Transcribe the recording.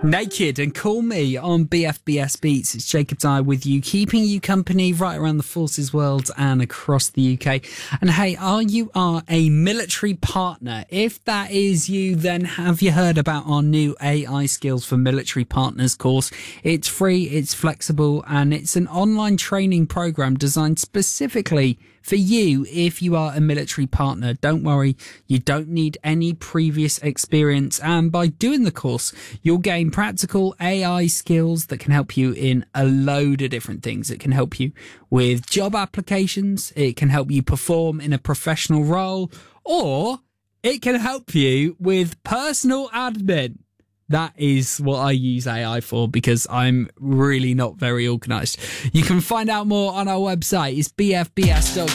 Naked and Call Me on BFBS Beats. It's Jacob Dyer with you, keeping you company right around the forces world and across the UK. And hey, are you a military partner? If that is you, then have you heard about our new AI Skills for Military Partners course? It's free, it's flexible, and it's an online training program designed specifically for you if you are a military partner. Don't worry, you don't need any previous experience, and by doing the course you'll gain practical AI skills that can help you in a load of different things. It can help you with job applications, it can help you perform in a professional role, or it can help you with personal admin. That is what I use AI for because I'm really not very organised. You can find out more on our website. It's bfbs.co.uk.